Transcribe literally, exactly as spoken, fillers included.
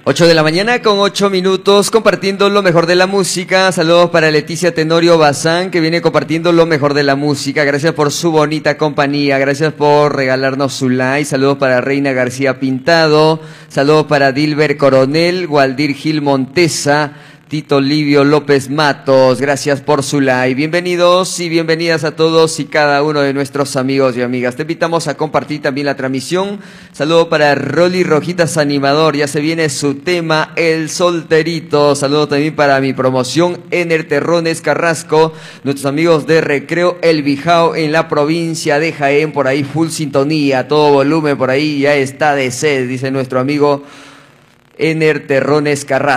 ocho de la mañana con ocho minutos, compartiendo lo mejor de la música. Saludos para Leticia Tenorio Bazán, que viene compartiendo lo mejor de la música. Gracias por su bonita compañía, gracias por regalarnos su like. Saludos para Reina García Pintado, saludos para Dilber Coronel, Waldir Gil Montesa, Tito Livio López Matos, gracias por su like. Bienvenidos y bienvenidas a todos y cada uno de nuestros amigos y amigas. Te invitamos a compartir también la transmisión. Saludo para Rolly Rojitas Animador, ya se viene su tema El Solterito. Saludo también para mi promoción Ener Terrones Carrasco, nuestros amigos de Recreo El Bijao en la provincia de Jaén, por ahí full sintonía, todo volumen por ahí, ya está de sed, dice nuestro amigo Ener Terrones Carrasco.